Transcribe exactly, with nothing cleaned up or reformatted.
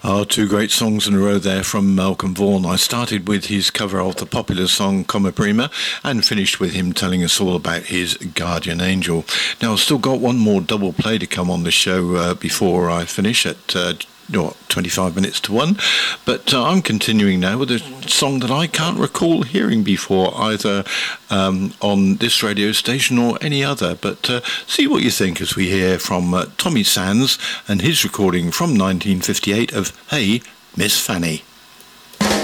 Oh, two great songs in a row there from Malcolm Vaughan. I started with his cover of the popular song Come Prima and finished with him telling us all about his guardian angel. Now, I've still got one more double play to come on the show uh, before I finish at uh, what, twenty-five minutes to one. But uh, I'm continuing now with a song that I can't recall hearing before, either um, on this radio station or any other. But uh, see what you think as we hear from uh, Tommy Sands and his recording from nineteen fifty-eight of Hey, Miss Fanny.